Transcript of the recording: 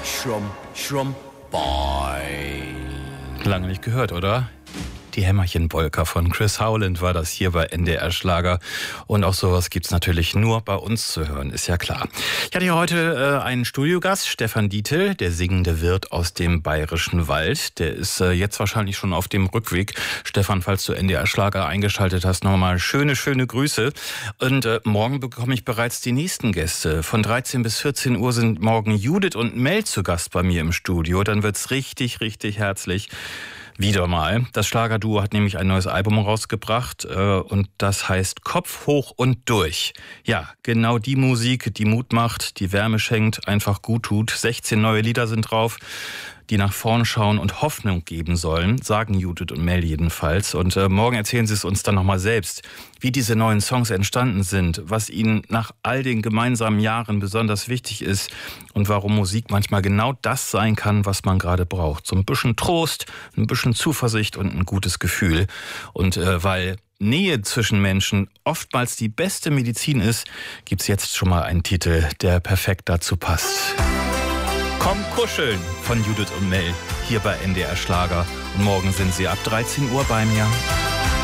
Schrumm, schrumm, boing. Lange nicht gehört, oder? Die Hämmerchenpolka von Chris Howland war das hier bei NDR Schlager. Und auch sowas gibt's natürlich nur bei uns zu hören, ist ja klar. Ich hatte hier heute einen Studiogast, Stefan Dietl, der singende Wirt aus dem Bayerischen Wald. Der ist jetzt wahrscheinlich schon auf dem Rückweg. Stefan, falls du NDR Schlager eingeschaltet hast, nochmal schöne Grüße. Und morgen bekomme ich bereits die nächsten Gäste. Von 13 bis 14 Uhr sind morgen Judith und Mel zu Gast bei mir im Studio. Dann wird's richtig herzlich. Wieder mal. Das Schlagerduo hat nämlich ein neues Album rausgebracht und das heißt Kopf hoch und durch. Ja, genau die Musik, die Mut macht, die Wärme schenkt, einfach gut tut. 16 neue Lieder sind drauf, die nach vorn schauen und Hoffnung geben sollen, sagen Judith und Mel jedenfalls. Und morgen erzählen sie es uns dann nochmal selbst, wie diese neuen Songs entstanden sind, was ihnen nach all den gemeinsamen Jahren besonders wichtig ist und warum Musik manchmal genau das sein kann, was man gerade braucht. So ein bisschen Trost, ein bisschen Zuversicht und ein gutes Gefühl. Und weil Nähe zwischen Menschen oftmals die beste Medizin ist, gibt's jetzt schon mal einen Titel, der perfekt dazu passt. Komm kuscheln von Judith und Mel hier bei NDR Schlager. Und morgen sind sie ab 13 Uhr bei mir.